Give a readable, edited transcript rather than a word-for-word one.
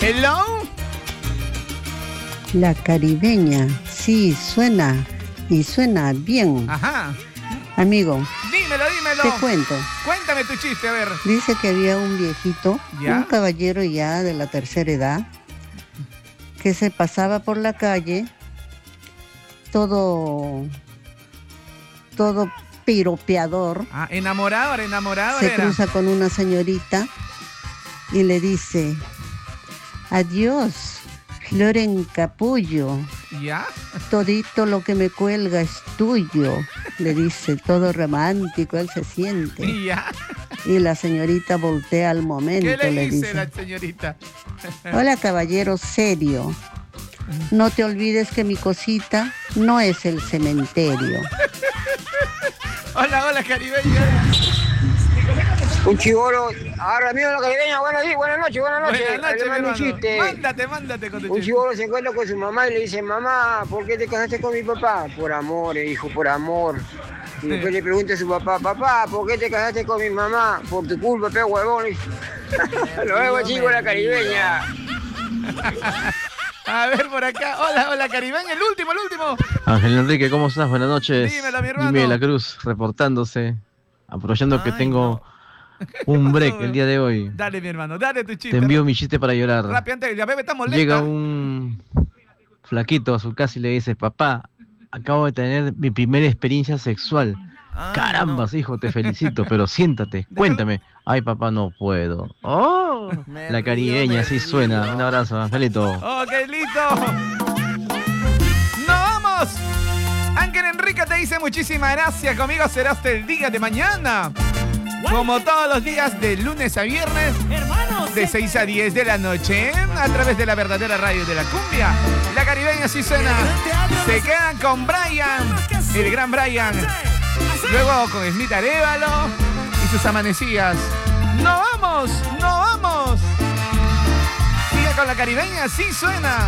Hello. La caribeña, sí, suena. Y suena bien. Ajá. Amigo. Dímelo. Te cuento. Cuéntame tu chiste, a ver. Dice que había un viejito, ¿Ya? un caballero ya de la tercera edad, que se pasaba por la calle, todo piropeador. Ah, enamorado Se era. cruza con una señorita y le dice: adiós, flor en capullo, ¿Ya? todito lo que me cuelga es tuyo, le dice, todo romántico, él se siente. ¿Ya? Y la señorita voltea al momento, ¿Qué le le dice dice: la señorita? hola, caballero serio, no te olvides que mi cosita no es el cementerio. Hola, caribeña. Un chibolo, ahora mismo la caribeña, buenas noches. Buenas noches, mi Le mando un hermano. chiste. Mándate con tu Un chiste. chibolo se encuentra con su mamá y le dice: mamá, ¿por qué te casaste con mi papá? Por amor, hijo, por amor. Y después le pregunta a su papá: papá, ¿por qué te casaste con mi mamá? Por tu culpa, pe huevón. Lo vemos, chicos, la caribeña. A ver, por acá. Hola, caribeña. El último. Ángel Enrique, ¿cómo estás? Buenas noches. Dímelo, mi hermano. Jimmy de la Cruz, reportándose, aprovechando que tengo un break el día de hoy. Dale, mi hermano, dale tu chiste. Te envío mi chiste para llorar. Rápidamente, la bebé está molesta. Llega un flaquito a su casa y le dice: papá, acabo de tener mi primera experiencia sexual. Carambas, hijo, te felicito, pero siéntate, cuéntame. Ay, papá, no puedo. Oh, la caribeña, así suena. Un abrazo, Angelito. Ok, listo. ¡Nos vamos! Ángel Enrique te dice muchísimas gracias. Conmigo será hasta el día de mañana. Como todos los días, de lunes a viernes, de 6 a 10 de la noche, a través de la verdadera radio de la cumbia. La caribeña sí suena. Se quedan con Brian, el gran Brian. Luego con Smith Arévalo y sus amanecidas. ¡No vamos! Sigue con la caribeña, sí suena.